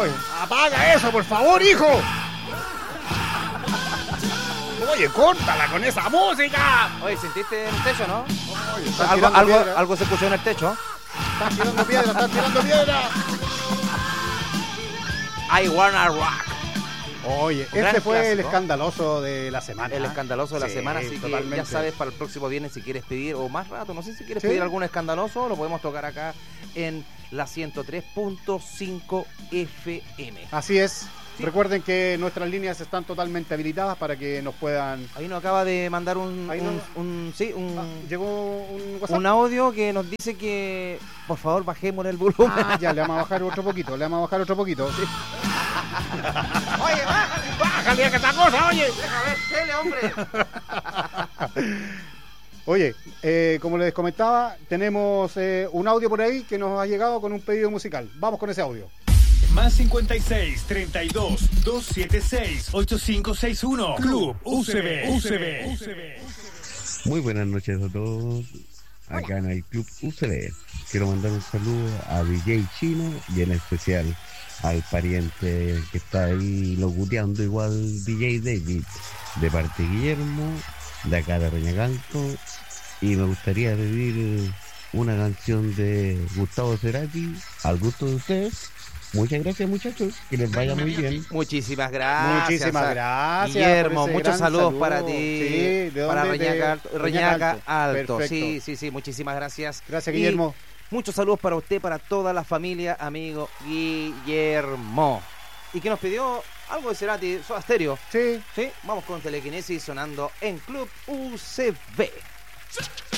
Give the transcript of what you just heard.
Oye, apaga eso, por favor, hijo. Oye, córtala con esa música. Oye, ¿sentiste en el techo, no? Oye, algo se escuchó en el techo. Están tirando piedra, están tirando piedra. I wanna rock. Oye, este fue clásico. el escandaloso de la semana. El escandaloso de la semana, así totalmente. que ya sabes, para el próximo viernes si quieres pedir, o más rato, no sé si quieres Sí. pedir algún escandaloso, lo podemos tocar acá en la 103.5 FM. Así es. Sí. Recuerden que nuestras líneas están totalmente habilitadas para que nos puedan... Ahí nos acaba de mandar llegó un WhatsApp. un audio que nos dice que por favor bajemos el volumen. Ya, le vamos a bajar otro poquito, Sí. Oye, Bájale a esta cosa, oye. deja ver tele, hombre. Oye, como les comentaba, tenemos un audio por ahí que nos ha llegado con un pedido musical. Vamos con ese audio. Más 56 32 276 8561. Club UCB. Muy buenas noches a todos acá en el Club UCB. Quiero mandar un saludo a DJ Chino y en especial al pariente que está ahí locuteando igual DJ David, de parte de Guillermo, de acá de Reñacanto, y me gustaría pedir una canción de Gustavo Cerati al gusto de ustedes. Muchas gracias, muchachos, que les vaya muy bien. Muchísimas gracias. Muchísimas gracias. Guillermo, por ese muchos gran saludos saludo. para ti. Sí, ¿de para dónde? Reñaca Alto. Perfecto. Sí, muchísimas gracias. Gracias, Y Guillermo. muchos saludos para usted, para toda la familia, amigo Guillermo. Y que nos pidió algo de Cerati, Soda Stereo. Sí. Sí, vamos con Telequinesis sonando en Club UCB.